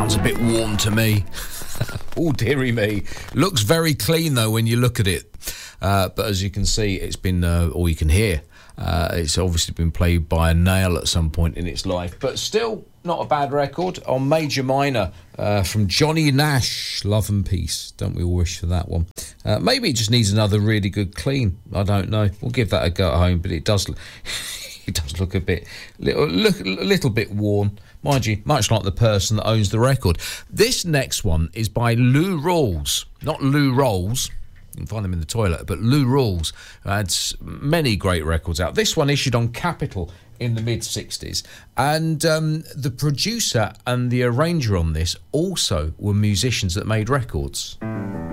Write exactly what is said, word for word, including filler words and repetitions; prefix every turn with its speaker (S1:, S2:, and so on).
S1: sounds a bit warm to me. Oh, dearie me. Looks very clean, though, when you look at it. Uh, but as you can see, it's been, uh, or you can hear, uh, it's obviously been played by a nail at some point in its life. But still, not a bad record on Major Minor uh, from Johnny Nash. Love and Peace. Don't we all wish for that one? Uh, maybe it just needs another really good clean. I don't know. We'll give that a go at home, but it does, it does look a bit, little, look a little bit worn. Mind you, much like the person that owns the record. This next one is by Lou Rawls. Not Lou Rolls. You can find them in the toilet. But Lou Rawls had many great records out. This one issued on Capitol in the mid-sixties. And um, the producer and the arranger on this also were musicians that made records.